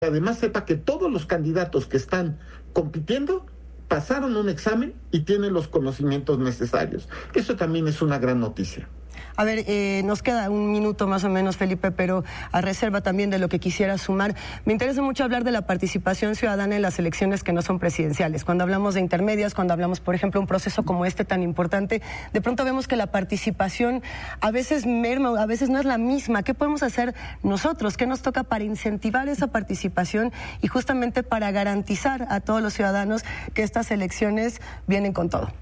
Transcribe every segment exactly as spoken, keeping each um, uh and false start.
además sepa que todos los candidatos que están compitiendo pasaron un examen y tienen los conocimientos necesarios. Eso también es una gran noticia. A ver, eh, nos queda un minuto más o menos, Felipe, pero a reserva también de lo que quisiera sumar. Me interesa mucho hablar de la participación ciudadana en las elecciones que no son presidenciales. Cuando hablamos de intermedias, cuando hablamos, por ejemplo, un proceso como este tan importante, de pronto vemos que la participación a veces merma, a veces no es la misma. ¿Qué podemos hacer nosotros? ¿Qué nos toca para incentivar esa participación y justamente para garantizar a todos los ciudadanos que estas elecciones vienen con todo?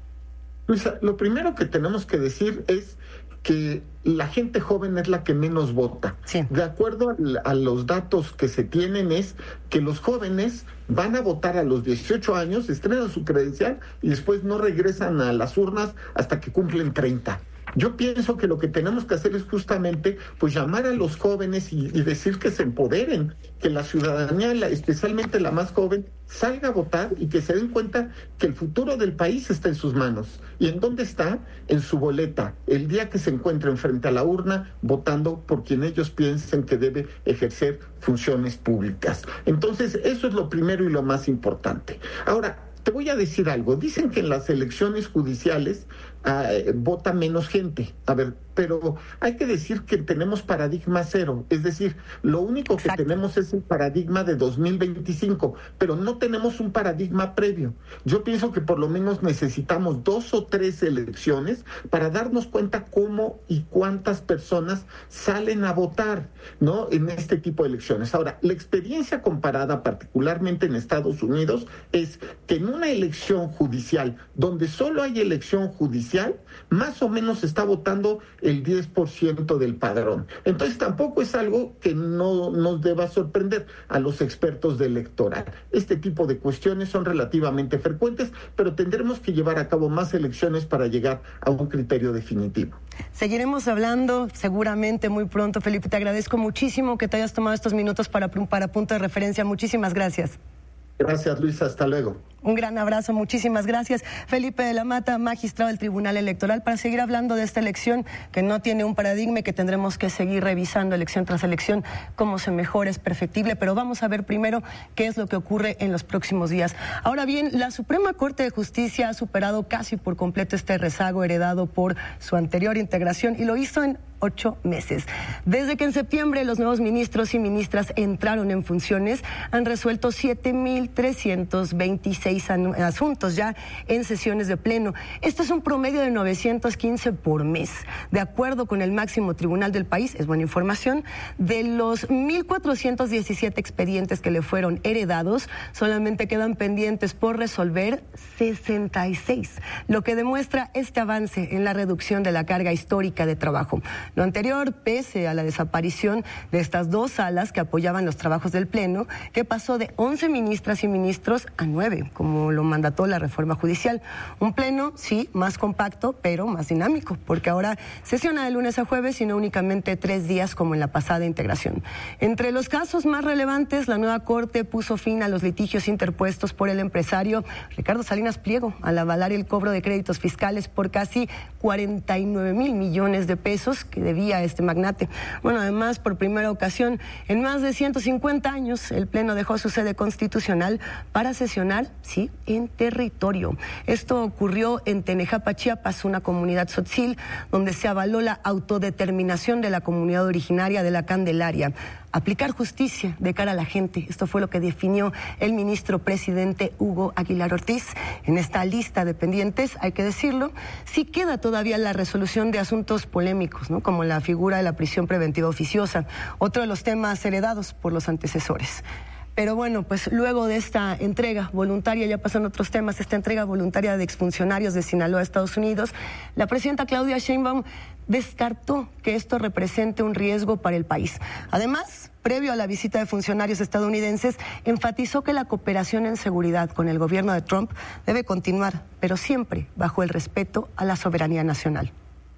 Luisa, lo primero que tenemos que decir es que la gente joven es la que menos vota. Sí. De acuerdo a, a los datos que se tienen, es que los jóvenes van a votar a los dieciocho años, estrenan su credencial y después no regresan a las urnas hasta que cumplen treinta. Yo pienso que lo que tenemos que hacer es justamente pues llamar a los jóvenes y, y decir que se empoderen, que la ciudadanía, la, especialmente la más joven, salga a votar y que se den cuenta que el futuro del país está en sus manos. ¿Y en dónde está? En su boleta, el día que se encuentren frente a la urna votando por quien ellos piensen que debe ejercer funciones públicas. Entonces, eso es lo primero y lo más importante. Ahora, te voy a decir algo. Dicen que en las elecciones judiciales uh, vota menos gente. A ver, pero hay que decir que tenemos paradigma cero. Es decir, lo único que Exacto. tenemos es el paradigma de dos mil veinticinco, pero no tenemos un paradigma previo. Yo pienso que por lo menos necesitamos dos o tres elecciones para darnos cuenta cómo y cuántas personas salen a votar, ¿no?, en este tipo de elecciones. Ahora, la experiencia comparada, particularmente en Estados Unidos, es que en una elección judicial, donde solo hay elección judicial, más o menos se está votando el diez por ciento del padrón. Entonces tampoco es algo que no nos deba sorprender a los expertos de electoral. Este tipo de cuestiones son relativamente frecuentes, pero tendremos que llevar a cabo más elecciones para llegar a un criterio definitivo. Seguiremos hablando seguramente muy pronto, Felipe. Te agradezco muchísimo que te hayas tomado estos minutos para, para Punto de Referencia. Muchísimas gracias. Gracias, Luisa. Hasta luego. Un gran abrazo, muchísimas gracias. Felipe de la Mata, magistrado del Tribunal Electoral, para seguir hablando de esta elección que no tiene un paradigma y que tendremos que seguir revisando elección tras elección, cómo se mejora, es perfectible, pero vamos a ver primero qué es lo que ocurre en los próximos días. Ahora bien, la Suprema Corte de Justicia ha superado casi por completo este rezago heredado por su anterior integración y lo hizo en ocho meses. Desde que en septiembre los nuevos ministros y ministras entraron en funciones, han resuelto siete mil trescientos veintiséis asuntos ya en sesiones de pleno. Esto es un promedio de novecientos quince por mes. De acuerdo con el máximo tribunal del país, es buena información, de los mil cuatrocientos diecisiete expedientes que le fueron heredados, solamente quedan pendientes por resolver sesenta y seis, lo que demuestra este avance en la reducción de la carga histórica de trabajo. Lo anterior, pese a la desaparición de estas dos salas que apoyaban los trabajos del Pleno, que pasó de once ministras y ministros a nueve, como lo mandató la reforma judicial. Un Pleno, sí, más compacto, pero más dinámico, porque ahora sesiona de lunes a jueves y no únicamente tres días como en la pasada integración. Entre los casos más relevantes, la nueva Corte puso fin a los litigios interpuestos por el empresario Ricardo Salinas Pliego al avalar el cobro de créditos fiscales por casi cuarenta y nueve mil millones de pesos que debía este magnate. Bueno, además, por primera ocasión en más de ciento cincuenta años, el Pleno dejó su sede constitucional para sesionar, sí, en territorio. Esto ocurrió en Tenejapa, Chiapas, una comunidad tzotzil, donde se avaló la autodeterminación de la comunidad originaria de la Candelaria. Aplicar justicia de cara a la gente, esto fue lo que definió el ministro presidente Hugo Aguilar Ortiz. En esta lista de pendientes, hay que decirlo, sí queda todavía la resolución de asuntos polémicos, ¿no?, como la figura de la prisión preventiva oficiosa, otro de los temas heredados por los antecesores. Pero bueno, pues luego de esta entrega voluntaria, ya pasan otros temas, esta entrega voluntaria de exfuncionarios de Sinaloa a Estados Unidos, la presidenta Claudia Sheinbaum descartó que esto represente un riesgo para el país. Además, previo a la visita de funcionarios estadounidenses, enfatizó que la cooperación en seguridad con el gobierno de Trump debe continuar, pero siempre bajo el respeto a la soberanía nacional.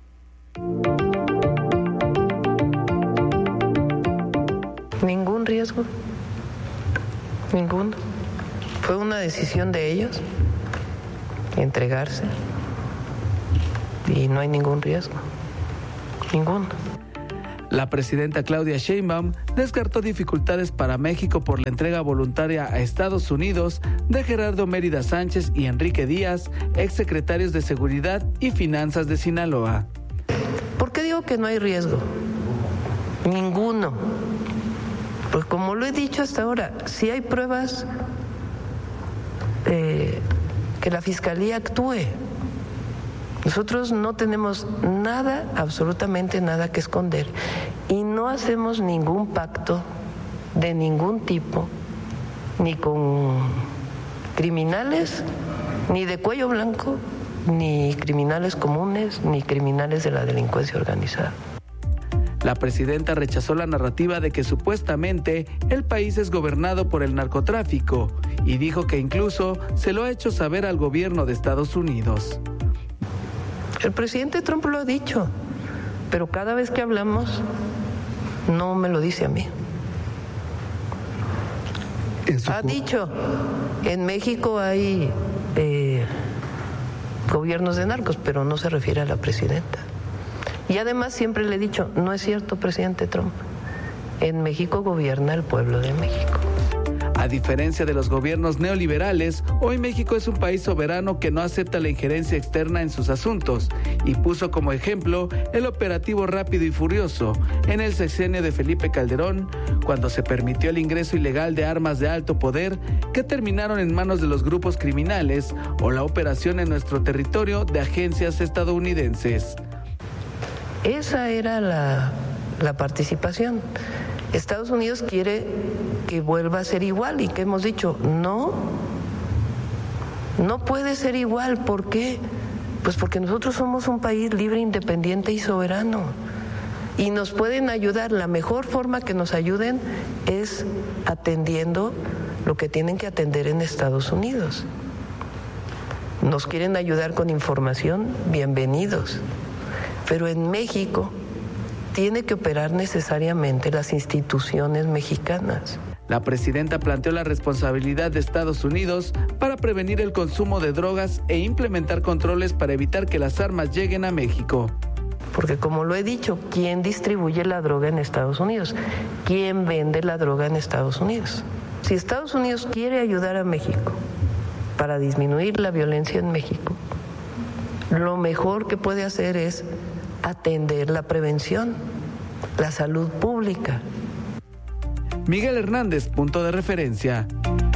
Ningún riesgo. Ninguno. Fue una decisión de ellos entregarse y no hay ningún riesgo. Ninguno. La presidenta Claudia Sheinbaum descartó dificultades para México por la entrega voluntaria a Estados Unidos de Gerardo Mérida Sánchez y Enrique Díaz, exsecretarios de Seguridad y Finanzas de Sinaloa. ¿Por qué digo que no hay riesgo? Ninguno. Pues como lo he dicho hasta ahora, si hay pruebas, eh, que la Fiscalía actúe. Nosotros no tenemos nada, absolutamente nada que esconder y no hacemos ningún pacto de ningún tipo, ni con criminales, ni de cuello blanco, ni criminales comunes, ni criminales de la delincuencia organizada. La presidenta rechazó la narrativa de que supuestamente el país es gobernado por el narcotráfico y dijo que incluso se lo ha hecho saber al gobierno de Estados Unidos. El presidente Trump lo ha dicho, pero cada vez que hablamos no me lo dice a mí. Ha dicho, en México hay eh, gobiernos de narcos, pero no se refiere a la presidenta. Y además siempre le he dicho, no es cierto, presidente Trump, en México gobierna el pueblo de México. A diferencia de los gobiernos neoliberales, hoy México es un país soberano que no acepta la injerencia externa en sus asuntos y puso como ejemplo el operativo Rápido y Furioso en el sexenio de Felipe Calderón, cuando se permitió el ingreso ilegal de armas de alto poder que terminaron en manos de los grupos criminales, o la operación en nuestro territorio de agencias estadounidenses. Esa era la, la participación. Estados Unidos quiere que vuelva a ser igual y que hemos dicho, no, no puede ser igual. ¿Por qué? Pues porque nosotros somos un país libre, independiente y soberano. Y nos pueden ayudar, la mejor forma que nos ayuden es atendiendo lo que tienen que atender en Estados Unidos. Nos quieren ayudar con información, bienvenidos. Pero en México tiene que operar necesariamente las instituciones mexicanas. La presidenta planteó la responsabilidad de Estados Unidos para prevenir el consumo de drogas e implementar controles para evitar que las armas lleguen a México. Porque como lo he dicho, ¿quién distribuye la droga en Estados Unidos? ¿Quién vende la droga en Estados Unidos? Si Estados Unidos quiere ayudar a México para disminuir la violencia en México, lo mejor que puede hacer es atender la prevención, la salud pública. Miguel Hernández, punto de referencia.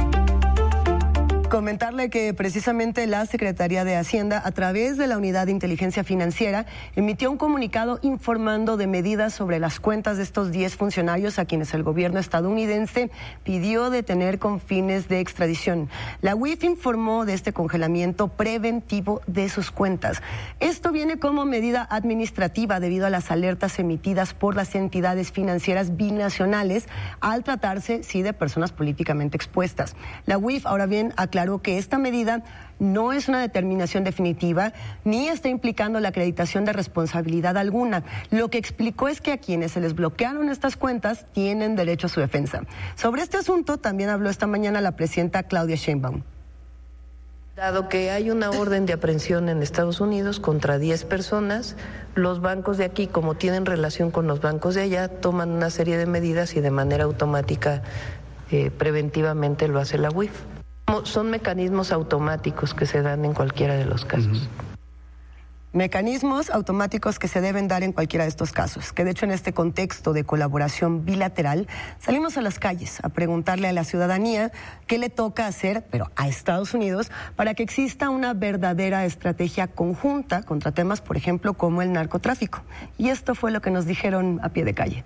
Comentarle que precisamente la Secretaría de Hacienda, a través de la Unidad de Inteligencia Financiera, emitió un comunicado informando de medidas sobre las cuentas de estos diez funcionarios a quienes el gobierno estadounidense pidió detener con fines de extradición. La U I F informó de este congelamiento preventivo de sus cuentas. Esto viene como medida administrativa debido a las alertas emitidas por las entidades financieras binacionales al tratarse, sí, de personas políticamente expuestas. La U I F, ahora bien, aclaró que esta medida no es una determinación definitiva ni está implicando la acreditación de responsabilidad alguna. Lo que explicó es que a quienes se les bloquearon estas cuentas tienen derecho a su defensa. Sobre este asunto también habló esta mañana la presidenta Claudia Sheinbaum. Dado que hay una orden de aprehensión en Estados Unidos contra diez personas, los bancos de aquí, como tienen relación con los bancos de allá, toman una serie de medidas y de manera automática, eh, preventivamente lo hace la U I F. Son mecanismos automáticos que se dan en cualquiera de los casos. Uh-huh. Mecanismos automáticos que se deben dar en cualquiera de estos casos, que de hecho en este contexto de colaboración bilateral salimos a las calles a preguntarle a la ciudadanía qué le toca hacer, pero a Estados Unidos, para que exista una verdadera estrategia conjunta contra temas, por ejemplo, como el narcotráfico. Y esto fue lo que nos dijeron a pie de calle.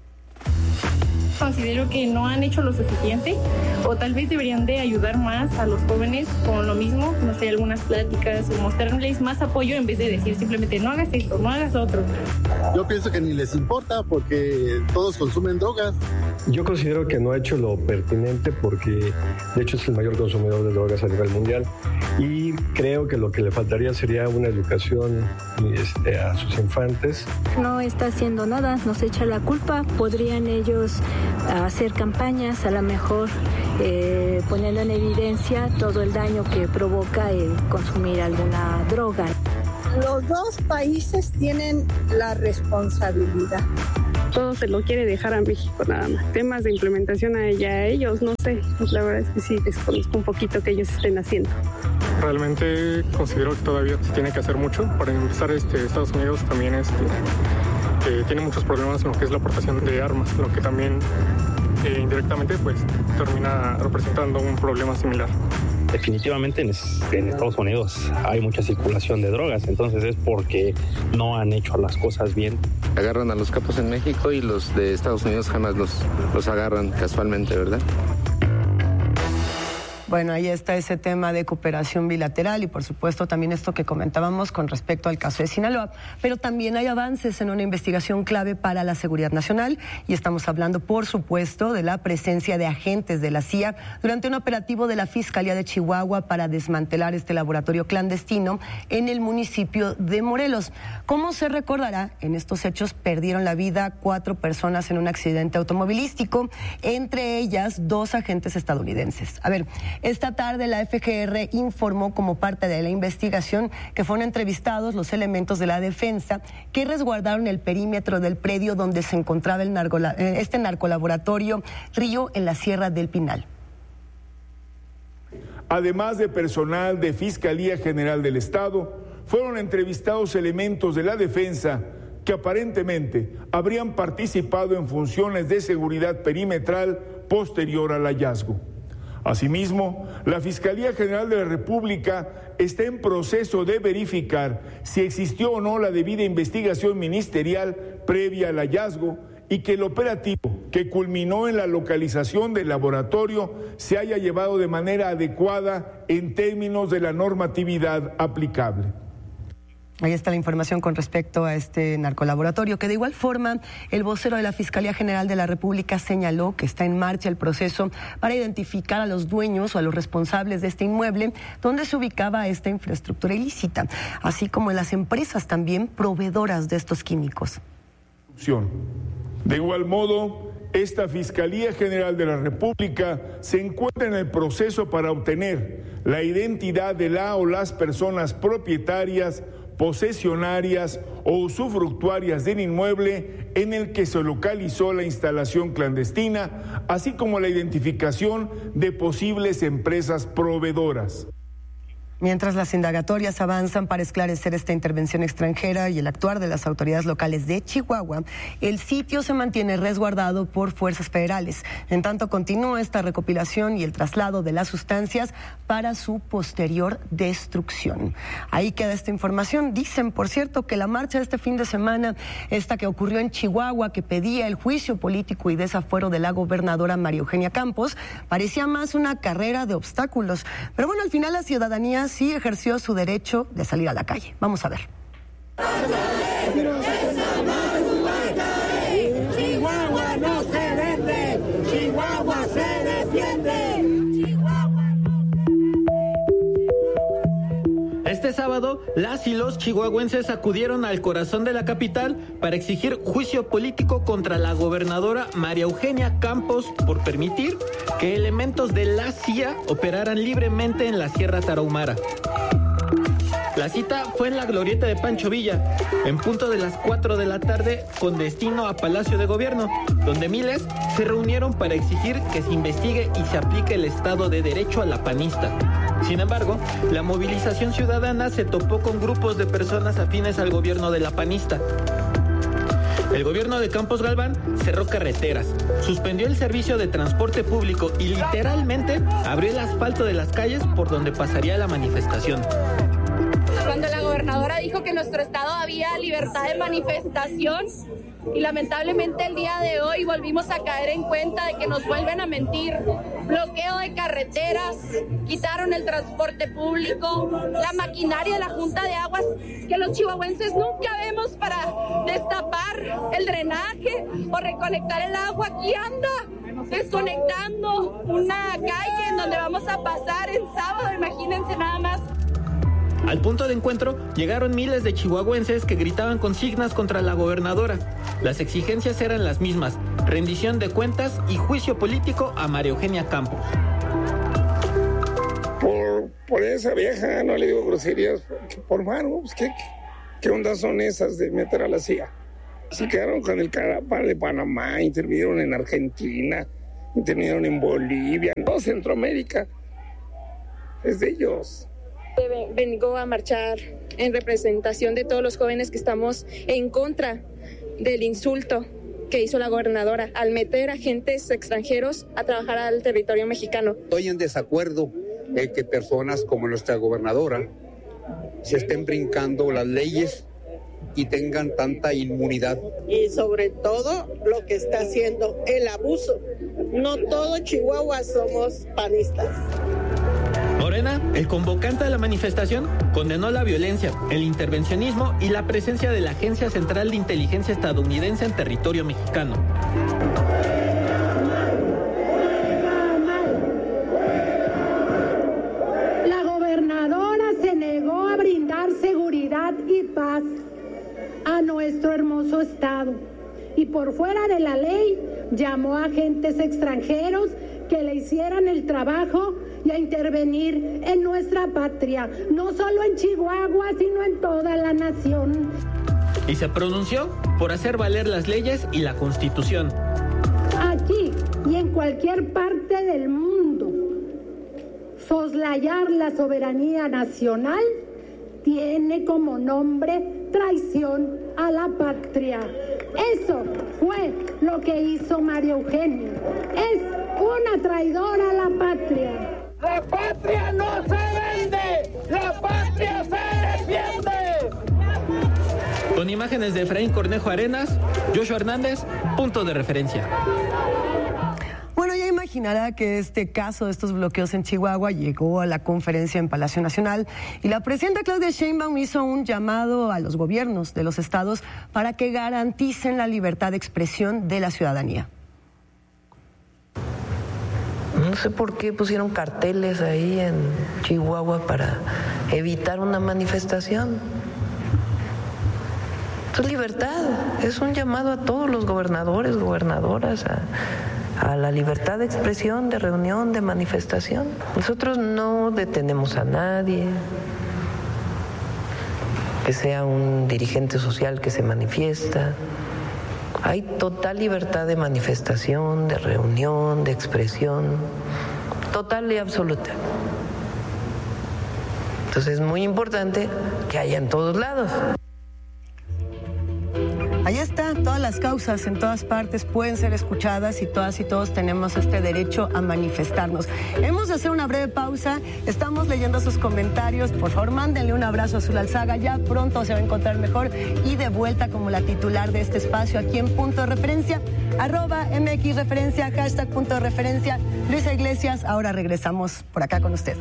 Considero que no han hecho lo suficiente o tal vez deberían de ayudar más a los jóvenes con lo mismo, no sé, algunas pláticas o mostrarles más apoyo en vez de decir simplemente no hagas esto, no hagas lo otro. Yo pienso que ni les importa porque todos consumen drogas. Yo considero que no ha hecho lo pertinente porque de hecho es el mayor consumidor de drogas a nivel mundial y creo que lo que le faltaría sería una educación este, a sus infantes. No está haciendo nada, nos echa la culpa, podrían ellos hacer campañas, a lo mejor eh, poniendo en evidencia todo el daño que provoca el consumir alguna droga. Los dos países tienen la responsabilidad todo se lo quiere dejar a México nada más. Temas de implementación a ella, a ellos, no sé, pues la verdad es que sí, desconozco un poquito que ellos estén haciendo. Realmente considero que todavía se tiene que hacer mucho. Para empezar, este, Estados Unidos también este, eh, tiene muchos problemas en lo que es la aportación de armas, lo que también eh, indirectamente pues termina representando un problema similar. Definitivamente en, en Estados Unidos hay mucha circulación de drogas, entonces es porque no han hecho las cosas bien. Agarran a los capos en México y los de Estados Unidos jamás los, los agarran casualmente, ¿verdad? Bueno, ahí está ese tema de cooperación bilateral y por supuesto también esto que comentábamos con respecto al caso de Sinaloa, pero también hay avances en una investigación clave para la seguridad nacional y estamos hablando por supuesto de la presencia de agentes de la C I A durante un operativo de la Fiscalía de Chihuahua para desmantelar este laboratorio clandestino en el municipio de Morelos. Como se recordará, en estos hechos perdieron la vida cuatro personas en un accidente automovilístico, entre ellas dos agentes estadounidenses. A ver, esta tarde la F G R informó como parte de la investigación que fueron entrevistados los elementos de la defensa que resguardaron el perímetro del predio donde se encontraba el narco, este narcolaboratorio Río en la Sierra del Pinal. Además de personal de Fiscalía General del Estado, fueron entrevistados elementos de la defensa que aparentemente habrían participado en funciones de seguridad perimetral posterior al hallazgo. Asimismo, la Fiscalía General de la República está en proceso de verificar si existió o no la debida investigación ministerial previa al hallazgo y que el operativo que culminó en la localización del laboratorio se haya llevado de manera adecuada en términos de la normatividad aplicable. Ahí está la información con respecto a este narcolaboratorio, que de igual forma el vocero de la Fiscalía General de la República señaló que está en marcha el proceso para identificar a los dueños o a los responsables de este inmueble donde se ubicaba esta infraestructura ilícita, así como en las empresas también proveedoras de estos químicos. De igual modo, esta Fiscalía General de la República se encuentra en el proceso para obtener la identidad de la o las personas propietarias, posesionarias o usufructuarias del inmueble en el que se localizó la instalación clandestina, así como la identificación de posibles empresas proveedoras. Mientras las indagatorias avanzan para esclarecer esta intervención extranjera y el actuar de las autoridades locales de Chihuahua, el sitio se mantiene resguardado por fuerzas federales. En tanto, continúa esta recopilación y el traslado de las sustancias para su posterior destrucción. Ahí queda esta información. Dicen, por cierto, que la marcha de este fin de semana, esta que ocurrió en Chihuahua, que pedía el juicio político y desafuero de la gobernadora María Eugenia Campos, parecía más una carrera de obstáculos. Pero bueno, al final la ciudadanía sí ejerció su derecho de salir a la calle. Vamos a ver. Chihuahua no se vende, Chihuahua se defiende. Este sábado, las y los chihuahuenses acudieron al corazón de la capital para exigir juicio político contra la gobernadora María Eugenia Campos por permitir que elementos de la C I A operaran libremente en la Sierra Tarahumara. La cita fue en la glorieta de Pancho Villa, en punto de las cuatro de la tarde, con destino a Palacio de Gobierno, donde miles se reunieron para exigir que se investigue y se aplique el Estado de Derecho a la panista. Sin embargo, la movilización ciudadana se topó con grupos de personas afines al gobierno de la panista. El gobierno de Campos Galván cerró carreteras, suspendió el servicio de transporte público y literalmente abrió el asfalto de las calles por donde pasaría la manifestación. Cuando la gobernadora dijo que en nuestro estado había libertad de manifestación y lamentablemente el día de hoy volvimos a caer en cuenta de que nos vuelven a mentir. Bloqueo de carreteras, quitaron el transporte público, la maquinaria de la Junta de Aguas que los chihuahuenses nunca vemos para destapar el drenaje o reconectar el agua. Aquí anda desconectando una calle en donde vamos a pasar en sábado, imagínense nada más. Al punto de encuentro llegaron miles de chihuahuenses que gritaban consignas contra la gobernadora. Las exigencias eran las mismas: rendición de cuentas y juicio político a María Eugenia Campos. Por, por esa vieja, no le digo groserías, por mano, pues, ¿qué, ¿qué ondas son esas de meter a la C I A? Se quedaron con el Carapal de Panamá, intervinieron en Argentina, intervinieron en Bolivia, en toda Centroamérica. Es de ellos. Vengo a marchar en representación de todos los jóvenes que estamos en contra del insulto que hizo la gobernadora al meter agentes extranjeros a trabajar al territorio mexicano. Estoy en desacuerdo en que personas como nuestra gobernadora se estén brincando las leyes y tengan tanta inmunidad. Y sobre todo lo que está haciendo el abuso. No todo Chihuahua somos panistas. Morena, el convocante de la manifestación, condenó la violencia, el intervencionismo y la presencia de la Agencia Central de Inteligencia Estadounidense en territorio mexicano. La gobernadora se negó a brindar seguridad y paz a nuestro hermoso estado y por fuera de la ley llamó a agentes extranjeros que le hicieran el trabajo y a intervenir en nuestra patria, no solo en Chihuahua, sino en toda la nación. Y se pronunció por hacer valer las leyes y la Constitución. Aquí y en cualquier parte del mundo, soslayar la soberanía nacional tiene como nombre traición a la patria. Eso fue lo que hizo María Eugenia. Es una traidora a la patria. ¡La patria no se vende! ¡La patria se defiende! Con imágenes de Efraín Cornejo Arenas, Joshua Hernández, punto de referencia. Bueno, ya imaginará que este caso de estos bloqueos en Chihuahua llegó a la conferencia en Palacio Nacional y la presidenta Claudia Sheinbaum hizo un llamado a los gobiernos de los estados para que garanticen la libertad de expresión de la ciudadanía. No sé por qué pusieron carteles ahí en Chihuahua para evitar una manifestación. Esto es libertad, es un llamado a todos los gobernadores, gobernadoras, a, a la libertad de expresión, de reunión, de manifestación. Nosotros no detenemos a nadie, que sea un dirigente social que se manifiesta. Hay total libertad de manifestación, de reunión, de expresión, total y absoluta. Entonces es muy importante que haya en todos lados. Ahí está, todas las causas en todas partes pueden ser escuchadas y todas y todos tenemos este derecho a manifestarnos. Hemos de hacer una breve pausa, estamos leyendo sus comentarios, por favor mándenle un abrazo a Azul Alzaga, ya pronto se va a encontrar mejor y de vuelta como la titular de este espacio aquí en Punto de Referencia, arroba M X Referencia, hashtag Punto de Referencia, Luisa Iglesias, ahora regresamos por acá con usted.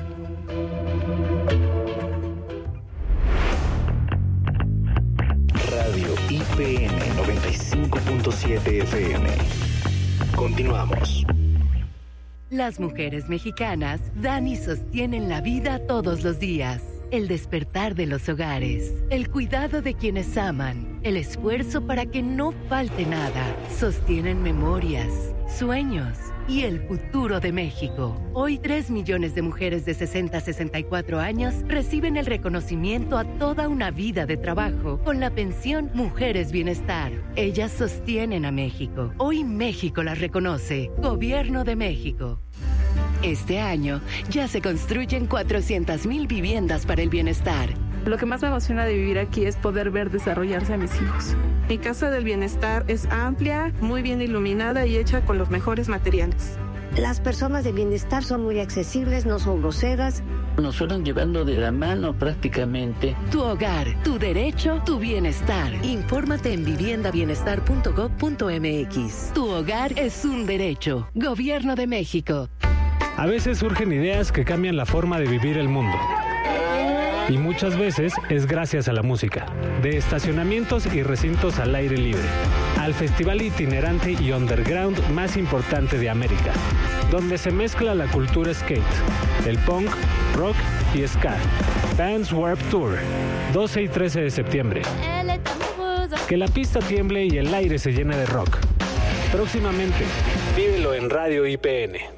Radio I P N noventa y cinco punto siete F M. Continuamos. Las mujeres mexicanas dan y sostienen la vida todos los días. El despertar de los hogares, el cuidado de quienes aman, el esfuerzo para que no falte nada, sostienen memorias, sueños y el futuro de México. Hoy tres millones de mujeres de sesenta a sesenta y cuatro años reciben el reconocimiento a toda una vida de trabajo con la pensión Mujeres Bienestar. Ellas sostienen a México. Hoy México las reconoce. Gobierno de México. Este año ya se construyen cuatrocientas mil viviendas para el bienestar. Lo que más me emociona de vivir aquí es poder ver desarrollarse a mis hijos. Mi casa del bienestar es amplia, muy bien iluminada y hecha con los mejores materiales. Las personas de bienestar son muy accesibles, no son groseras. Nos fueron llevando de la mano prácticamente. Tu hogar, tu derecho, tu bienestar. Infórmate en vivienda bienestar punto gob punto m x. Tu hogar es un derecho. Gobierno de México. A veces surgen ideas que cambian la forma de vivir el mundo. Y muchas veces es gracias a la música. De estacionamientos y recintos al aire libre. Al festival itinerante y underground más importante de América. Donde se mezcla la cultura skate, el punk, rock y ska. Vans Warped Tour, doce y trece de septiembre. Que la pista tiemble y el aire se llene de rock. Próximamente, vívelo en Radio I P N.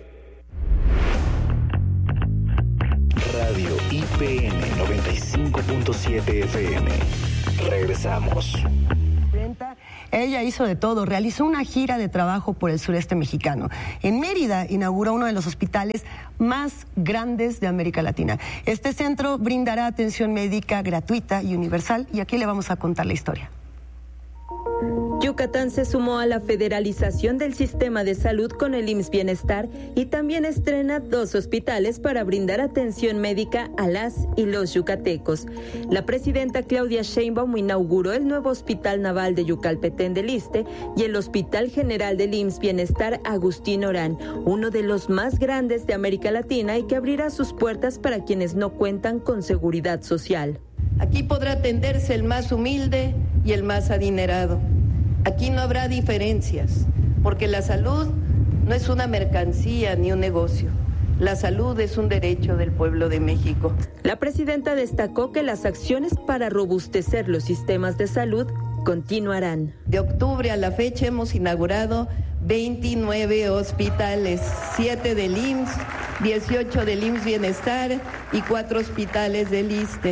Radio I P N noventa y cinco punto siete F M. Regresamos. Ella hizo de todo, realizó una gira de trabajo por el sureste mexicano. En Mérida inauguró uno de los hospitales más grandes de América Latina. Este centro brindará atención médica gratuita y universal, y aquí le vamos a contar la historia. Yucatán se sumó a la federalización del sistema de salud con el I M S S Bienestar y también estrena dos hospitales para brindar atención médica a las y los yucatecos. La presidenta Claudia Sheinbaum inauguró el nuevo Hospital Naval de Yucalpetén del Iste y el Hospital General del I M S S Bienestar Agustín Orán, uno de los más grandes de América Latina y que abrirá sus puertas para quienes no cuentan con seguridad social. Aquí podrá atenderse el más humilde y el más adinerado. Aquí no habrá diferencias, porque la salud no es una mercancía ni un negocio. La salud es un derecho del pueblo de México. La presidenta destacó que las acciones para robustecer los sistemas de salud continuarán. De octubre a la fecha hemos inaugurado veintinueve hospitales, siete del I M S S, dieciocho del I M S S Bienestar y cuatro hospitales del Iste.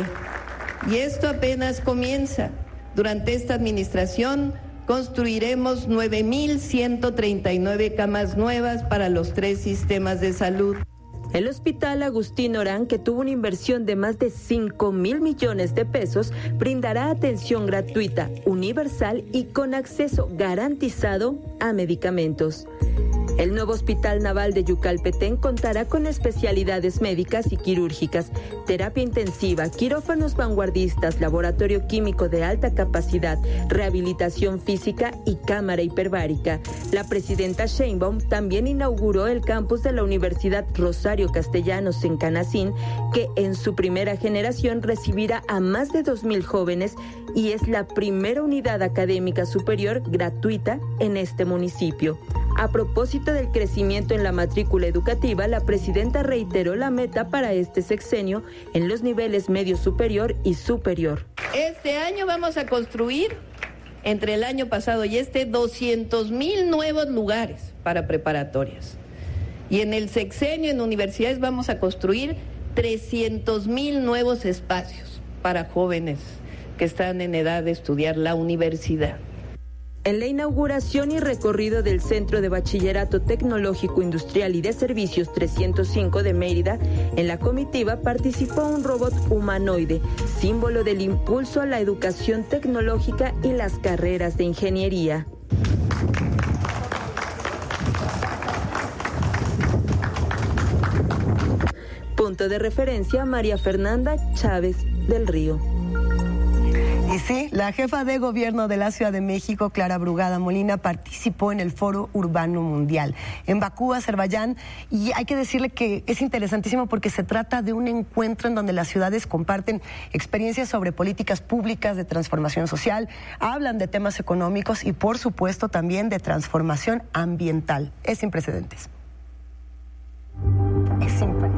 Y esto apenas comienza. Durante esta administración construiremos nueve mil ciento treinta y nueve camas nuevas para los tres sistemas de salud. El Hospital Agustín Orán, que tuvo una inversión de más de cinco mil millones de pesos, brindará atención gratuita, universal y con acceso garantizado a medicamentos. El nuevo Hospital Naval de Yucalpetén contará con especialidades médicas y quirúrgicas, terapia intensiva, quirófanos vanguardistas, laboratorio químico de alta capacidad, rehabilitación física y cámara hiperbárica. La presidenta Sheinbaum también inauguró el campus de la Universidad Rosario Castellanos en Canacín, que en su primera generación recibirá a más de dos mil jóvenes y es la primera unidad académica superior gratuita en este municipio. A propósito del crecimiento en la matrícula educativa, la presidenta reiteró la meta para este sexenio en los niveles medio superior y superior. Este año vamos a construir, entre el año pasado y este, doscientos mil nuevos lugares para preparatorias. Y en el sexenio en universidades vamos a construir trescientos mil nuevos espacios para jóvenes que están en edad de estudiar la universidad. En la inauguración y recorrido del Centro de Bachillerato Tecnológico Industrial y de Servicios trescientos cinco de Mérida, en la comitiva participó un robot humanoide, símbolo del impulso a la educación tecnológica y las carreras de ingeniería. Punto de referencia, María Fernanda Chávez del Río. Y sí, la jefa de gobierno de la Ciudad de México, Clara Brugada Molina, participó en el Foro Urbano Mundial en Bakú, Azerbaiyán, y hay que decirle que es interesantísimo porque se trata de un encuentro en donde las ciudades comparten experiencias sobre políticas públicas de transformación social, hablan de temas económicos y, por supuesto, también de transformación ambiental. Es sin precedentes. Es sin precedentes.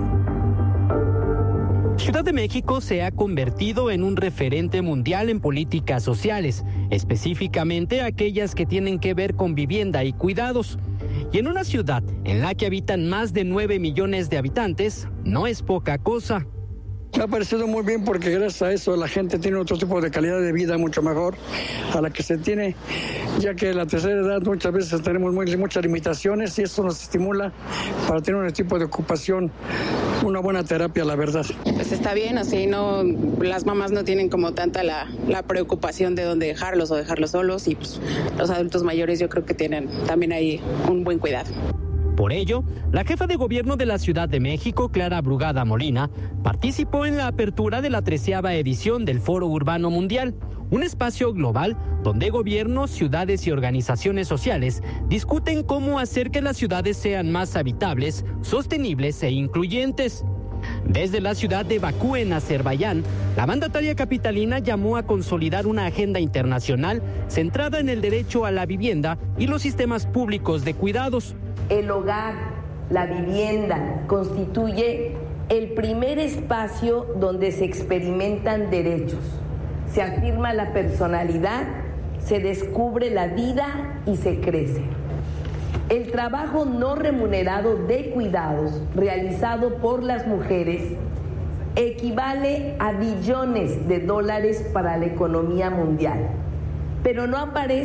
Ciudad de México se ha convertido en un referente mundial en políticas sociales, específicamente aquellas que tienen que ver con vivienda y cuidados. Y en una ciudad en la que habitan más de nueve millones de habitantes, no es poca cosa. Me ha parecido muy bien porque gracias a eso la gente tiene otro tipo de calidad de vida mucho mejor a la que se tiene, ya que a la tercera edad muchas veces tenemos muy, muchas limitaciones y eso nos estimula para tener un tipo de ocupación, una buena terapia, la verdad. Pues está bien, así no, las mamás no tienen como tanta la, la preocupación de dónde dejarlos o dejarlos solos y pues los adultos mayores yo creo que tienen también ahí un buen cuidado. Por ello, la jefa de gobierno de la Ciudad de México, Clara Brugada Molina, participó en la apertura de la treceava edición del Foro Urbano Mundial, un espacio global donde gobiernos, ciudades y organizaciones sociales discuten cómo hacer que las ciudades sean más habitables, sostenibles e incluyentes. Desde la ciudad de Bakú, en Azerbaiyán, la mandataria capitalina llamó a consolidar una agenda internacional centrada en el derecho a la vivienda y los sistemas públicos de cuidados. El hogar, la vivienda, constituye el primer espacio donde se experimentan derechos, se afirma la personalidad, se descubre la vida y se crece. El trabajo no remunerado de cuidados realizado por las mujeres equivale a billones de dólares para la economía mundial, pero no aparece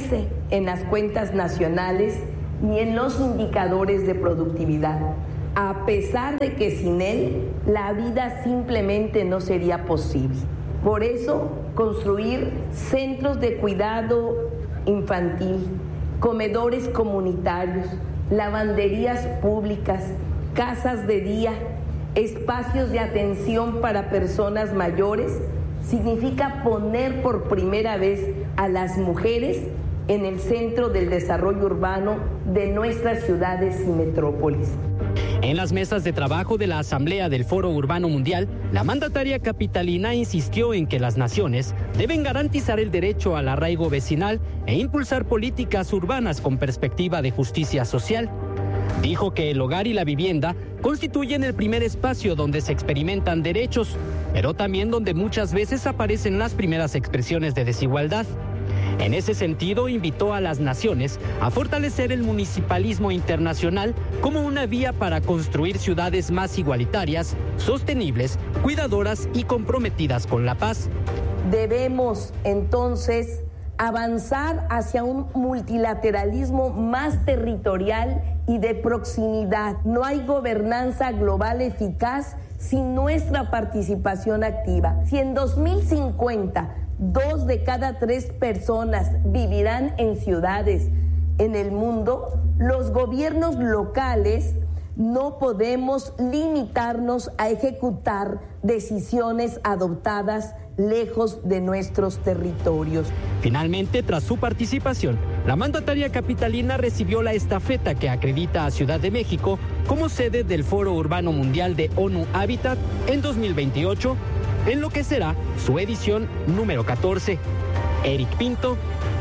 en las cuentas nacionales ni en los indicadores de productividad, a pesar de que sin él la vida simplemente no sería posible. Por eso, construir centros de cuidado infantil, comedores comunitarios, lavanderías públicas, casas de día, espacios de atención para personas mayores, significa poner por primera vez a las mujeres en el centro del desarrollo urbano de nuestras ciudades y metrópolis. En las mesas de trabajo de la Asamblea del Foro Urbano Mundial, la mandataria capitalina insistió en que las naciones deben garantizar el derecho al arraigo vecinal e impulsar políticas urbanas con perspectiva de justicia social. Dijo que el hogar y la vivienda constituyen el primer espacio donde se experimentan derechos, pero también donde muchas veces aparecen las primeras expresiones de desigualdad. En ese sentido, invitó a las naciones a fortalecer el municipalismo internacional como una vía para construir ciudades más igualitarias, sostenibles, cuidadoras y comprometidas con la paz. Debemos, entonces, avanzar hacia un multilateralismo más territorial y de proximidad. No hay gobernanza global eficaz sin nuestra participación activa. Si en dos mil cincuenta dos de cada tres personas vivirán en ciudades en el mundo, los gobiernos locales no podemos limitarnos a ejecutar decisiones adoptadas lejos de nuestros territorios. Finalmente, tras su participación, la mandataria capitalina recibió la estafeta que acredita a Ciudad de México como sede del Foro Urbano Mundial de ONU Habitat en dos mil veintiocho, en lo que será su edición número catorce. Eric Pinto.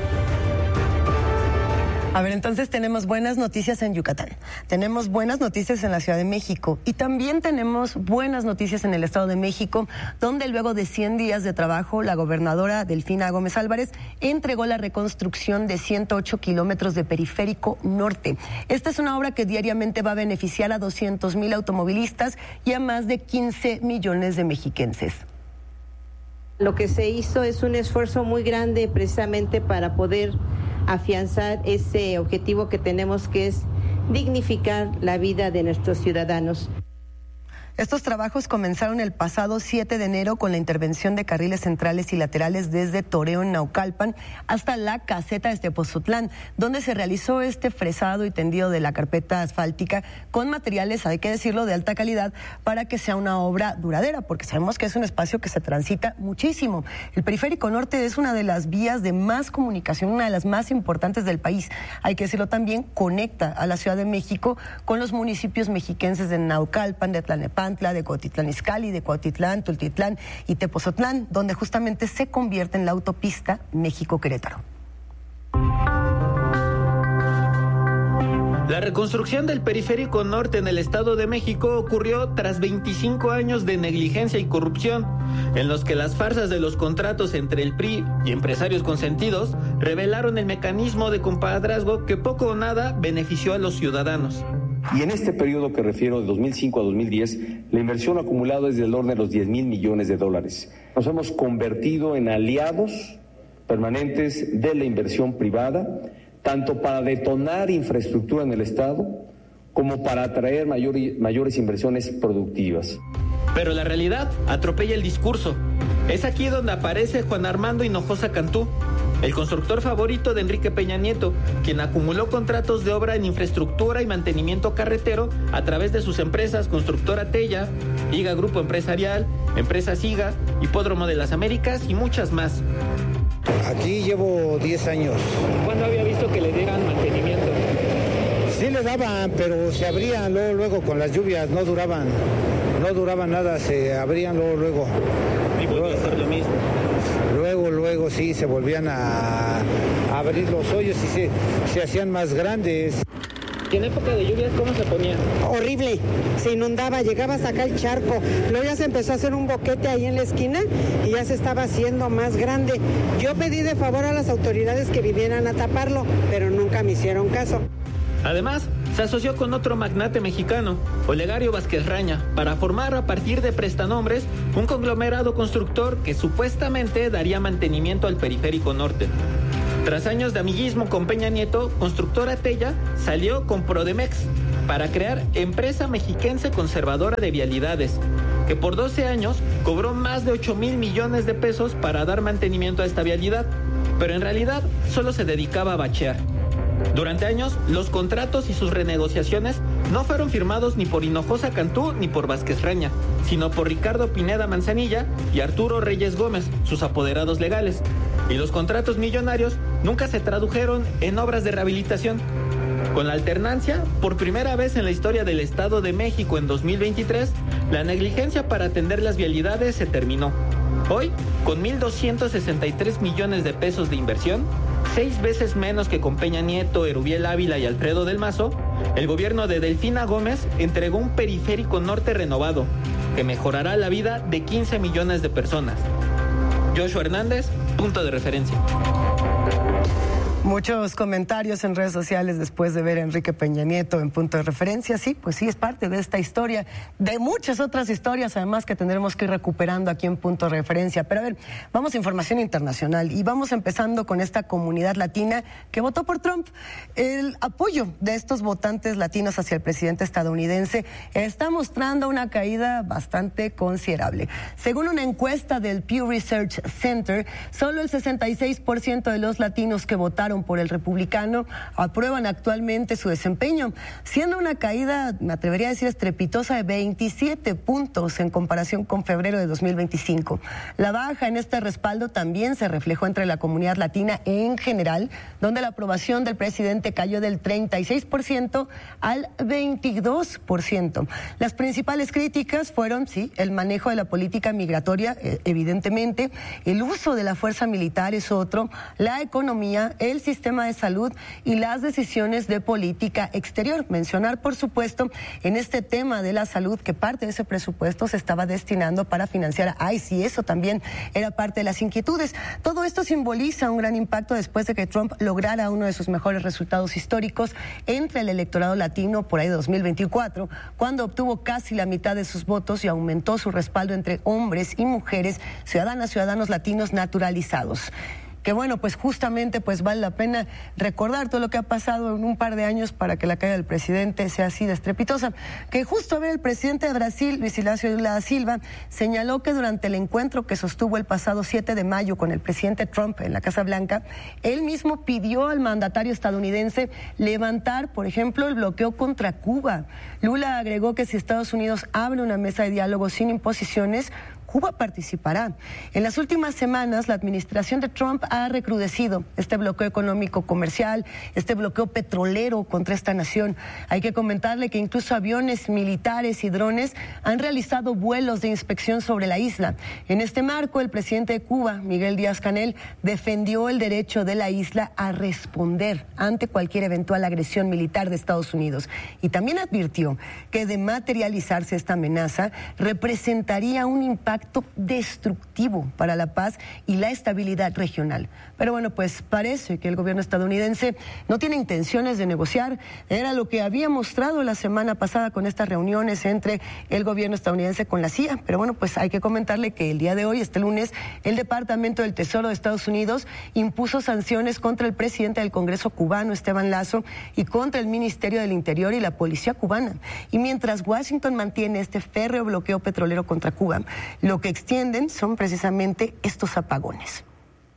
A ver, entonces tenemos buenas noticias en Yucatán, tenemos buenas noticias en la Ciudad de México y también tenemos buenas noticias en el Estado de México, donde luego de cien días de trabajo, la gobernadora Delfina Gómez Álvarez entregó la reconstrucción de ciento ocho kilómetros de Periférico Norte. Esta es una obra que diariamente va a beneficiar a doscientos mil automovilistas y a más de quince millones de mexiquenses. Lo que se hizo es un esfuerzo muy grande precisamente para poder afianzar ese objetivo que tenemos, que es dignificar la vida de nuestros ciudadanos. Estos trabajos comenzaron el pasado siete de enero con la intervención de carriles centrales y laterales desde Torreón, Naucalpan, hasta la caseta de Tepozotlán, donde se realizó este fresado y tendido de la carpeta asfáltica con materiales, hay que decirlo, de alta calidad para que sea una obra duradera, porque sabemos que es un espacio que se transita muchísimo. El Periférico Norte es una de las vías de más comunicación, una de las más importantes del país. Hay que decirlo también, conecta a la Ciudad de México con los municipios mexiquenses de Naucalpan, de Tlalnepantla, de Cuautitlán Izcalli, de Cuautitlán, Tultitlán y Tepozotlán, donde justamente se convierte en la autopista México-Querétaro. La reconstrucción del Periférico Norte en el Estado de México ocurrió tras veinticinco años de negligencia y corrupción, en los que las farsas de los contratos entre el P R I y empresarios consentidos revelaron el mecanismo de compadrazgo que poco o nada benefició a los ciudadanos. Y en este periodo que refiero de dos mil cinco a dos mil diez, la inversión acumulada es del orden de los diez mil millones de dólares. Nos hemos convertido en aliados permanentes de la inversión privada, tanto para detonar infraestructura en el Estado como para atraer mayor, mayores inversiones productivas. Pero la realidad atropella el discurso. Es aquí donde aparece Juan Armando Hinojosa Cantú, el constructor favorito de Enrique Peña Nieto, quien acumuló contratos de obra en infraestructura y mantenimiento carretero a través de sus empresas Constructora Tella, I G A Grupo Empresarial, Empresa Siga, Hipódromo de las Américas y muchas más. Aquí llevo diez años. ¿Cuándo había visto que le dieran mantenimiento? Sí le daban, pero se abrían luego, luego con las lluvias, no duraban, no duraban nada, se abrían luego, luego. Y volvió a ser lo mismo. Luego, luego sí, se volvían a, a abrir los hoyos y se, se hacían más grandes. ¿Y en época de lluvias cómo se ponía? Horrible, se inundaba, llegaba hasta acá el charco, luego ya se empezó a hacer un boquete ahí en la esquina y ya se estaba haciendo más grande. Yo pedí de favor a las autoridades que vinieran a taparlo, pero nunca me hicieron caso. Además, se asoció con otro magnate mexicano, Olegario Vázquez Raña, para formar a partir de prestanombres un conglomerado constructor que supuestamente daría mantenimiento al Periférico Norte. Tras años de amiguismo con Peña Nieto, Constructora Tella salió con Prodemex para crear Empresa Mexiquense Conservadora de Vialidades, que por doce años cobró más de ocho mil millones de pesos para dar mantenimiento a esta vialidad, pero en realidad solo se dedicaba a bachear. Durante años, los contratos y sus renegociaciones no fueron firmados ni por Hinojosa Cantú ni por Vázquez Raña, sino por Ricardo Pineda Manzanilla y Arturo Reyes Gómez, sus apoderados legales. Y los contratos millonarios nunca se tradujeron en obras de rehabilitación. Con la alternancia, por primera vez en la historia del Estado de México en dos mil veintitrés, la negligencia para atender las vialidades se terminó. Hoy, con mil doscientos sesenta y tres millones de pesos de inversión, seis veces menos que con Peña Nieto, Erubiel Ávila y Alfredo del Mazo, el gobierno de Delfina Gómez entregó un periférico norte renovado que mejorará la vida de quince millones de personas. Joshua Hernández, punto de referencia. Muchos comentarios en redes sociales después de ver a Enrique Peña Nieto en punto de referencia. Sí, pues sí, es parte de esta historia, de muchas otras historias además que tendremos que ir recuperando aquí en punto de referencia. Pero a ver, vamos a información internacional y vamos empezando con esta comunidad latina que votó por Trump. El apoyo de estos votantes latinos hacia el presidente estadounidense está mostrando una caída bastante considerable. Según una encuesta del Pew Research Center, solo el sesenta y seis por ciento de los latinos que votaron por el republicano aprueban actualmente su desempeño, siendo una caída, me atrevería a decir, estrepitosa de veintisiete puntos en comparación con febrero de dos mil veinticinco. La baja en este respaldo también se reflejó entre la comunidad latina en general, donde la aprobación del presidente cayó del treinta y seis por ciento al veintidós por ciento. Las principales críticas fueron, sí, el manejo de la política migratoria, evidentemente, el uso de la fuerza militar es otro, la economía, el sistema de salud y las decisiones de política exterior. Mencionar, por supuesto, en este tema de la salud que parte de ese presupuesto se estaba destinando para financiar a I C E, y eso también era parte de las inquietudes. Todo esto simboliza un gran impacto después de que Trump lograra uno de sus mejores resultados históricos entre el electorado latino por ahí de dos mil veinticuatro, cuando obtuvo casi la mitad de sus votos y aumentó su respaldo entre hombres y mujeres, ciudadanas, ciudadanos latinos naturalizados. Que bueno, pues justamente pues vale la pena recordar todo lo que ha pasado en un par de años para que la caída del presidente sea así de estrepitosa. Que justo a ver, el presidente de Brasil, Luis Inácio Lula da Silva, señaló que durante el encuentro que sostuvo el pasado siete de mayo con el presidente Trump en la Casa Blanca, él mismo pidió al mandatario estadounidense levantar, por ejemplo, el bloqueo contra Cuba. Lula agregó que si Estados Unidos abre una mesa de diálogo sin imposiciones, Cuba participará. En las últimas semanas, la administración de Trump ha recrudecido este bloqueo económico comercial, este bloqueo petrolero contra esta nación. Hay que comentarle que incluso aviones militares y drones han realizado vuelos de inspección sobre la isla. En este marco, el presidente de Cuba, Miguel Díaz-Canel, defendió el derecho de la isla a responder ante cualquier eventual agresión militar de Estados Unidos. Y también advirtió que de materializarse esta amenaza, representaría un impacto destructivo para la paz y la estabilidad regional. Pero bueno, pues parece que el gobierno estadounidense no tiene intenciones de negociar. Era lo que había mostrado la semana pasada con estas reuniones entre el gobierno estadounidense con la C I A. Pero bueno, pues hay que comentarle que el día de hoy, este lunes, el Departamento del Tesoro de Estados Unidos impuso sanciones contra el presidente del Congreso cubano, Esteban Lazo, y contra el Ministerio del Interior y la Policía cubana. Y mientras Washington mantiene este férreo bloqueo petrolero contra Cuba, lo que extienden son precisamente estos apagones.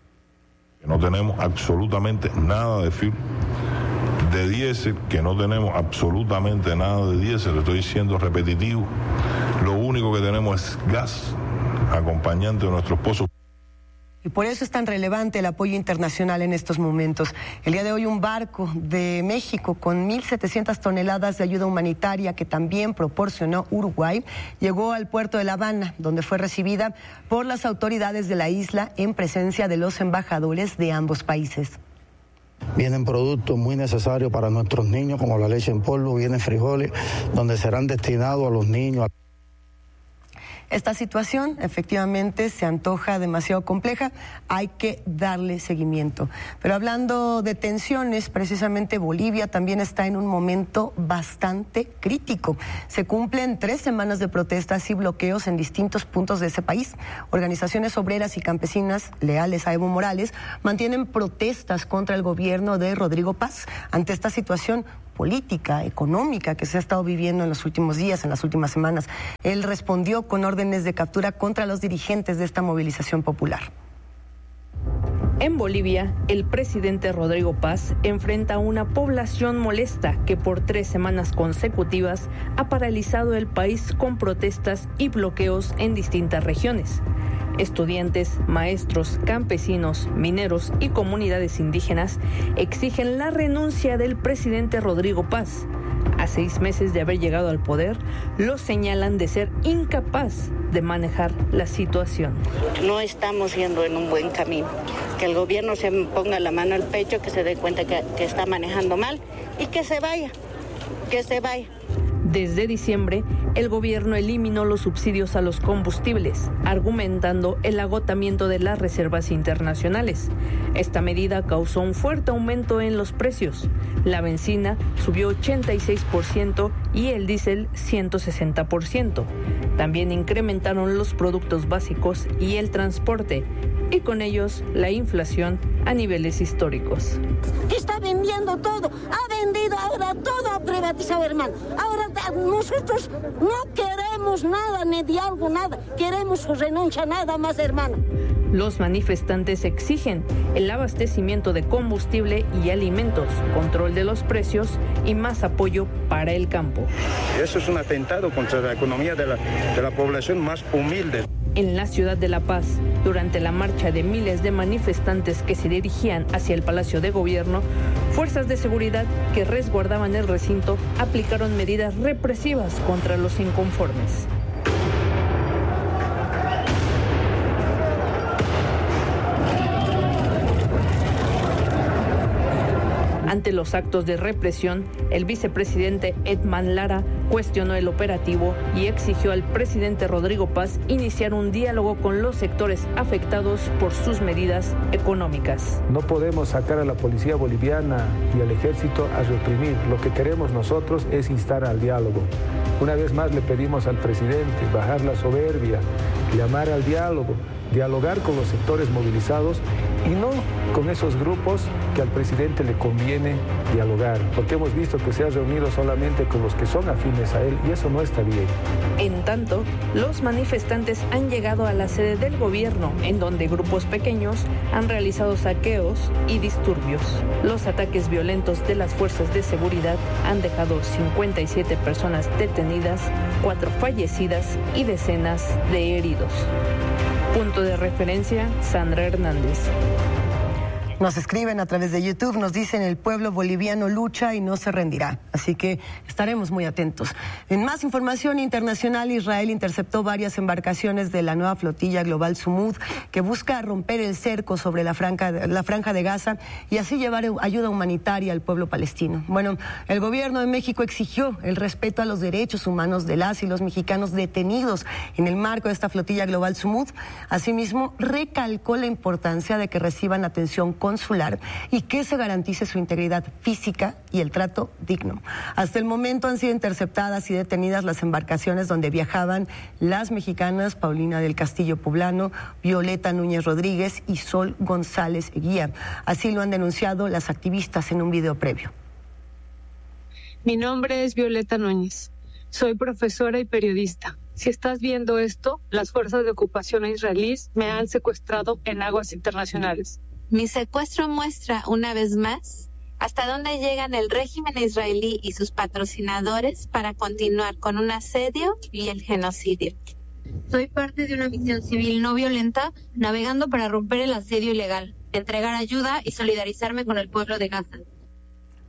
No tenemos absolutamente nada de fibra de diésel, que no tenemos absolutamente nada de diésel, lo estoy diciendo repetitivo. Lo único que tenemos es gas, acompañante de nuestros pozos. Y por eso es tan relevante el apoyo internacional en estos momentos. El día de hoy un barco de México con mil setecientas toneladas de ayuda humanitaria que también proporcionó Uruguay llegó al puerto de La Habana, donde fue recibida por las autoridades de la isla en presencia de los embajadores de ambos países. Vienen productos muy necesarios para nuestros niños, como la leche en polvo, vienen frijoles, donde serán destinados a los niños. Esta situación efectivamente se antoja demasiado compleja, hay que darle seguimiento. Pero hablando de tensiones, precisamente Bolivia también está en un momento bastante crítico. Se cumplen tres semanas de protestas y bloqueos en distintos puntos de ese país. Organizaciones obreras y campesinas leales a Evo Morales mantienen protestas contra el gobierno de Rodrigo Paz ante esta situación política, económica que se ha estado viviendo en los últimos días, en las últimas semanas. Él respondió con órdenes de captura contra los dirigentes de esta movilización popular. En Bolivia, el presidente Rodrigo Paz enfrenta a una población molesta que por tres semanas consecutivas ha paralizado el país con protestas y bloqueos en distintas regiones. Estudiantes, maestros, campesinos, mineros y comunidades indígenas exigen la renuncia del presidente Rodrigo Paz. A seis meses de haber llegado al poder, lo señalan de ser incapaz de manejar la situación. No estamos yendo en un buen camino. Que el gobierno se ponga la mano al pecho, que se dé cuenta que, que está manejando mal y que se vaya, que se vaya. Desde diciembre, el gobierno eliminó los subsidios a los combustibles, argumentando el agotamiento de las reservas internacionales. Esta medida causó un fuerte aumento en los precios. La benzina subió ochenta y seis por ciento y el diésel ciento sesenta por ciento. También incrementaron los productos básicos y el transporte, y con ellos la inflación a niveles históricos. Está vendiendo todo, ha vendido ahora todo, ha privatizado, hermano. Ahora nosotros no queremos nada, ni diálogo, nada. Queremos su renuncia, nada más, hermano. Los manifestantes exigen el abastecimiento de combustible y alimentos, control de los precios y más apoyo para el campo. Eso es un atentado contra la economía de la, de la población más humilde. En la ciudad de La Paz, durante la marcha de miles de manifestantes que se dirigían hacia el Palacio de Gobierno, fuerzas de seguridad que resguardaban el recinto aplicaron medidas represivas contra los inconformes. Ante los actos de represión, el vicepresidente Edman Lara cuestionó el operativo y exigió al presidente Rodrigo Paz iniciar un diálogo con los sectores afectados por sus medidas económicas. No podemos sacar a la policía boliviana y al ejército a reprimir. Lo que queremos nosotros es instar al diálogo. Una vez más le pedimos al presidente bajar la soberbia, llamar al diálogo, dialogar con los sectores movilizados y no con esos grupos que al presidente le conviene dialogar, porque hemos visto que se ha reunido solamente con los que son afines a él y eso no está bien. En tanto, los manifestantes han llegado a la sede del gobierno, en donde grupos pequeños han realizado saqueos y disturbios. Los ataques violentos de las fuerzas de seguridad han dejado cincuenta y siete personas detenidas, cuatro fallecidas y decenas de heridos. Punto de referencia, Sandra Hernández. Nos escriben a través de YouTube, nos dicen el pueblo boliviano lucha y no se rendirá. Así que estaremos muy atentos. En más información internacional, Israel interceptó varias embarcaciones de la nueva flotilla global Sumud que busca romper el cerco sobre la franja, la franja de Gaza y así llevar ayuda humanitaria al pueblo palestino. Bueno, el gobierno de México exigió el respeto a los derechos humanos de las y los mexicanos detenidos en el marco de esta flotilla global Sumud. Asimismo, recalcó la importancia de que reciban atención consular y que se garantice su integridad física y el trato digno. Hasta el momento han sido interceptadas y detenidas las embarcaciones donde viajaban las mexicanas Paulina del Castillo Poblano, Violeta Núñez Rodríguez y Sol González Eguía. Así lo han denunciado las activistas en un video previo. Mi nombre es Violeta Núñez. Soy profesora y periodista. Si estás viendo esto, las fuerzas de ocupación israelíes me han secuestrado en aguas internacionales. Mi secuestro muestra, una vez más, hasta dónde llegan el régimen israelí y sus patrocinadores para continuar con un asedio y el genocidio. Soy parte de una misión civil no violenta, navegando para romper el asedio ilegal, entregar ayuda y solidarizarme con el pueblo de Gaza.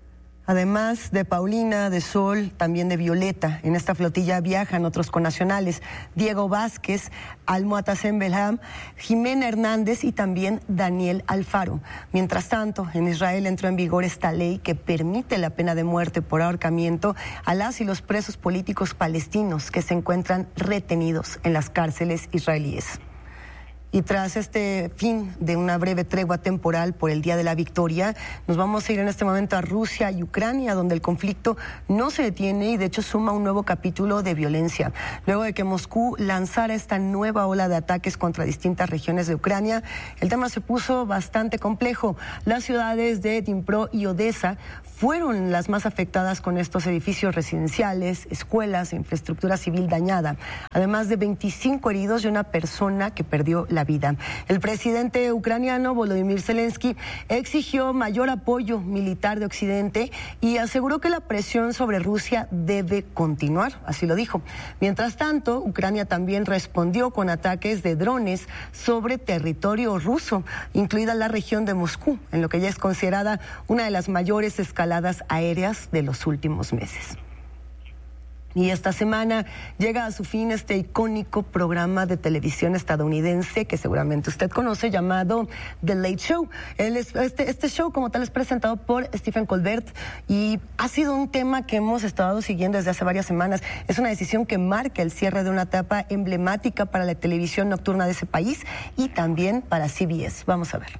Además de Paulina, de Sol, también de Violeta. En esta flotilla viajan otros connacionales: Diego Vázquez, Almoatacén Belham, Jimena Hernández y también Daniel Alfaro. Mientras tanto, en Israel entró en vigor esta ley que permite la pena de muerte por ahorcamiento a las y los presos políticos palestinos que se encuentran retenidos en las cárceles israelíes. Y tras este fin de una breve tregua temporal por el Día de la Victoria, nos vamos a ir en este momento a Rusia y Ucrania, donde el conflicto no se detiene y de hecho suma un nuevo capítulo de violencia. Luego de que Moscú lanzara esta nueva ola de ataques contra distintas regiones de Ucrania, el tema se puso bastante complejo. Las ciudades de Dnipro y Odessa fueron las más afectadas con estos edificios residenciales, escuelas e infraestructura civil dañada, además de veinticinco heridos y una persona que perdió la vida. El presidente ucraniano Volodymyr Zelensky exigió mayor apoyo militar de Occidente y aseguró que la presión sobre Rusia debe continuar, así lo dijo. Mientras tanto, Ucrania también respondió con ataques de drones sobre territorio ruso, incluida la región de Moscú, en lo que ya es considerada una de las mayores escaladas aéreas de los últimos meses. Y esta semana llega a su fin este icónico programa de televisión estadounidense que seguramente usted conoce, llamado The Late Show. Él es, este, este show como tal es presentado por Stephen Colbert y ha sido un tema que hemos estado siguiendo desde hace varias semanas. Es una decisión que marca el cierre de una etapa emblemática para la televisión nocturna de ese país y también para C B S. Vamos a ver.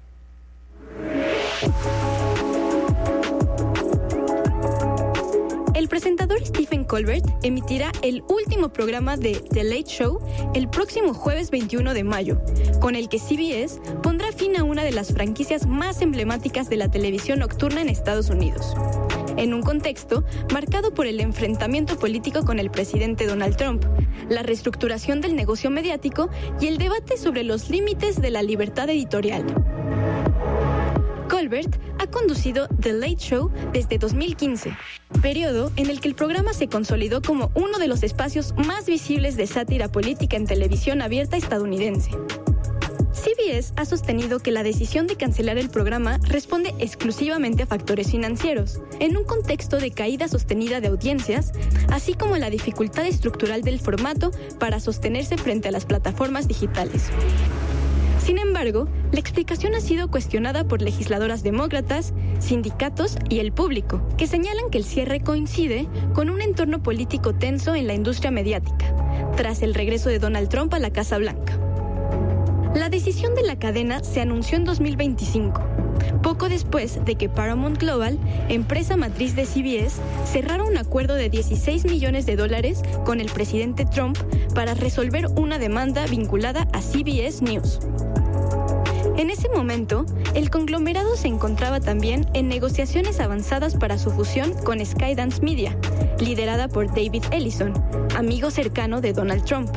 El presentador Stephen Colbert emitirá el último programa de The Late Show el próximo jueves veintiuno de mayo, con el que C B S pondrá fin a una de las franquicias más emblemáticas de la televisión nocturna en Estados Unidos, en un contexto marcado por el enfrentamiento político con el presidente Donald Trump, la reestructuración del negocio mediático y el debate sobre los límites de la libertad editorial. Colbert ha conducido The Late Show desde dos mil quince, periodo en el que el programa se consolidó como uno de los espacios más visibles de sátira política en televisión abierta estadounidense. C B S ha sostenido que la decisión de cancelar el programa responde exclusivamente a factores financieros, en un contexto de caída sostenida de audiencias, así como la dificultad estructural del formato para sostenerse frente a las plataformas digitales. Sin embargo, la explicación ha sido cuestionada por legisladoras demócratas, sindicatos y el público, que señalan que el cierre coincide con un entorno político tenso en la industria mediática, tras el regreso de Donald Trump a la Casa Blanca. La decisión de la cadena se anunció en dos mil veinticinco, poco después de que Paramount Global, empresa matriz de C B S, cerrara un acuerdo de dieciséis millones de dólares con el presidente Trump para resolver una demanda vinculada a C B S News. En ese momento, el conglomerado se encontraba también en negociaciones avanzadas para su fusión con Skydance Media, liderada por David Ellison, amigo cercano de Donald Trump.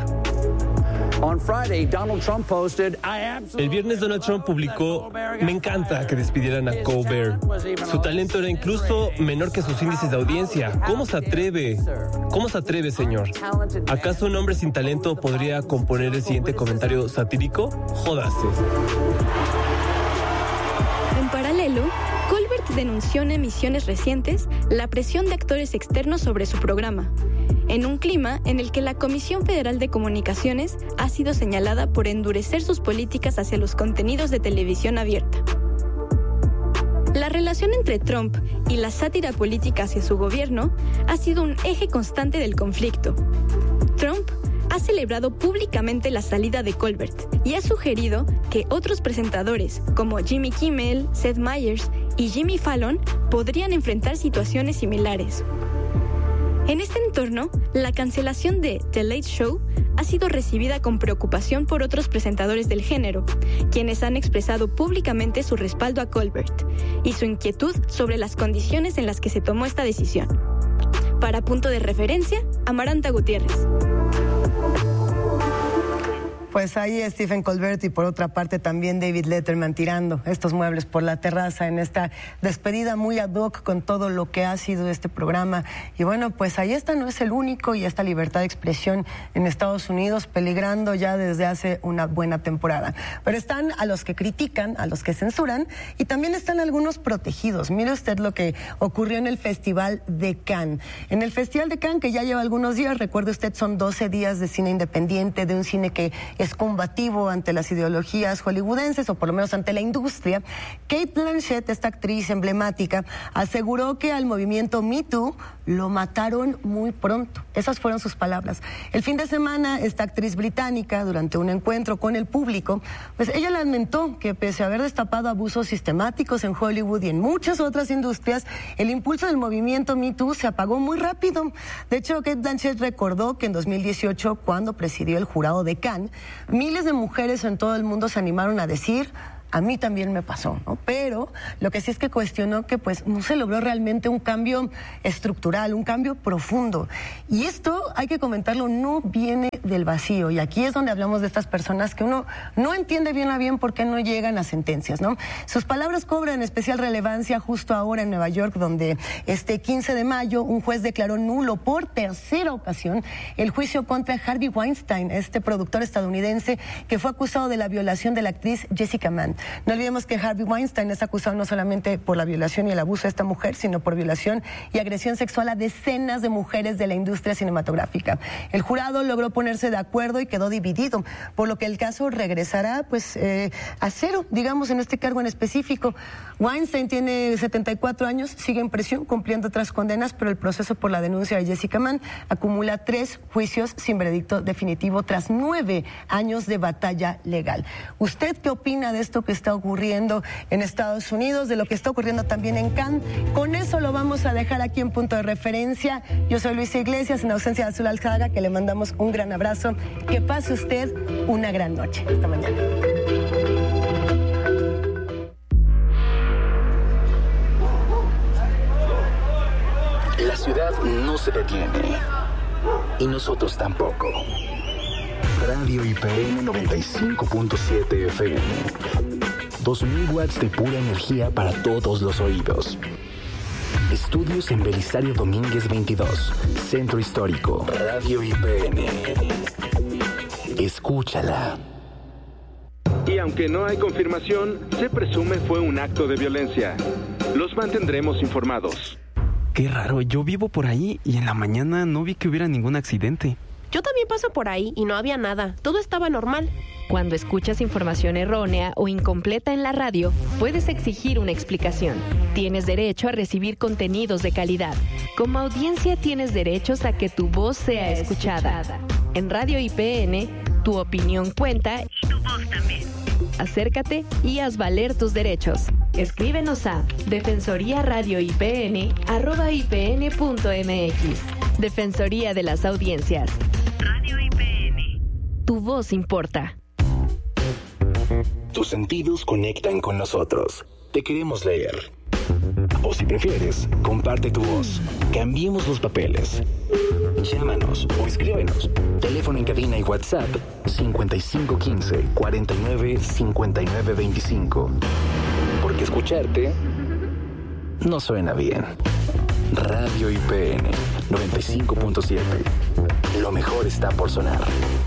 El viernes Donald Trump publicó: "Me encanta que despidieran a Colbert. Su talento era incluso menor que sus índices de audiencia. ¿Cómo se atreve? ¿Cómo se atreve, señor? ¿Acaso un hombre sin talento podría componer el siguiente comentario satírico? Jódase". En paralelo, Colbert denunció en emisiones recientes la presión de actores externos sobre su programa, en un clima en el que la Comisión Federal de Comunicaciones ha sido señalada por endurecer sus políticas hacia los contenidos de televisión abierta. La relación entre Trump y la sátira política hacia su gobierno ha sido un eje constante del conflicto. Trump ha celebrado públicamente la salida de Colbert y ha sugerido que otros presentadores como Jimmy Kimmel, Seth Meyers y Jimmy Fallon podrían enfrentar situaciones similares. En este entorno, la cancelación de The Late Show ha sido recibida con preocupación por otros presentadores del género, quienes han expresado públicamente su respaldo a Colbert y su inquietud sobre las condiciones en las que se tomó esta decisión. Para Punto de Referencia, Amaranta Gutiérrez. Pues ahí Stephen Colbert y por otra parte también David Letterman tirando estos muebles por la terraza en esta despedida muy ad hoc con todo lo que ha sido este programa. Y bueno, pues ahí está, no es el único, y esta libertad de expresión en Estados Unidos peligrando ya desde hace una buena temporada. Pero están a los que critican, a los que censuran, y también están algunos protegidos. Mire usted lo que ocurrió en el Festival de Cannes. En el Festival de Cannes, que ya lleva algunos días, recuerde usted, son doce días de cine independiente, de un cine que es combativo ante las ideologías hollywoodenses, o por lo menos ante la industria. Cate Blanchett, esta actriz emblemática, aseguró que al movimiento Me Too lo mataron muy pronto. Esas fueron sus palabras. El fin de semana, esta actriz británica, durante un encuentro con el público, pues ella lamentó que pese a haber destapado abusos sistemáticos en Hollywood y en muchas otras industrias, el impulso del movimiento Me Too se apagó muy rápido. De hecho, Cate Blanchett recordó que en dos mil dieciocho, cuando presidió el jurado de Cannes, miles de mujeres en todo el mundo se animaron a decir: a mí también me pasó, ¿no? Pero lo que sí es que cuestionó que pues no se logró realmente un cambio estructural, un cambio profundo. Y esto, hay que comentarlo, no viene del vacío. Y aquí es donde hablamos de estas personas que uno no entiende bien a bien por qué no llegan a sentencias, ¿no? Sus palabras cobran especial relevancia justo ahora en Nueva York, donde este quince de mayo un juez declaró nulo por tercera ocasión el juicio contra Harvey Weinstein, este productor estadounidense que fue acusado de la violación de la actriz Jessica Mann. No olvidemos que Harvey Weinstein es acusado no solamente por la violación y el abuso de esta mujer, sino por violación y agresión sexual a decenas de mujeres de la industria cinematográfica. El jurado logró ponerse de acuerdo y quedó dividido, por lo que el caso regresará pues eh, a cero, digamos, en este cargo en específico. Weinstein tiene setenta y cuatro años, sigue en prisión cumpliendo otras condenas, pero el proceso por la denuncia de Jessica Mann acumula tres juicios sin veredicto definitivo tras nueve años de batalla legal. ¿Usted qué opina de esto que está ocurriendo en Estados Unidos, de lo que está ocurriendo también en Cannes? Con eso lo vamos a dejar aquí en Punto de Referencia. Yo soy Luisa Iglesias, en ausencia de Azul Aljaga, que le mandamos un gran abrazo. Que pase usted una gran noche. Hasta mañana. La ciudad no se detiene. Y nosotros tampoco. Radio I P N noventa y cinco punto siete F M. dos mil watts de pura energía para todos los oídos. Estudios en Belisario Domínguez veintidós, Centro Histórico. Radio I P N. Escúchala. Y aunque no hay confirmación, se presume fue un acto de violencia. Los mantendremos informados. Qué raro, yo vivo por ahí y en la mañana no vi que hubiera ningún accidente. Yo también paso por ahí y no había nada. Todo estaba normal. Cuando escuchas información errónea o incompleta en la radio, puedes exigir una explicación. Tienes derecho a recibir contenidos de calidad. Como audiencia tienes derechos a que tu voz sea escuchada. En Radio I P N, tu opinión cuenta y tu voz también. Acércate y haz valer tus derechos. Escríbenos a defensoría radio I P N arroba I P N punto M X. Defensoría de las Audiencias. Radio I P N. Tu voz importa. Tus sentidos conectan con nosotros. Te queremos leer. O si prefieres, comparte tu voz. Cambiemos los papeles. Llámanos o escríbenos. Teléfono en cabina y WhatsApp cincuenta y cinco quince cuarenta y nueve cincuenta y nueve veinticinco. Porque escucharte no suena bien. Radio I P N noventa y cinco punto siete. Lo mejor está por sonar.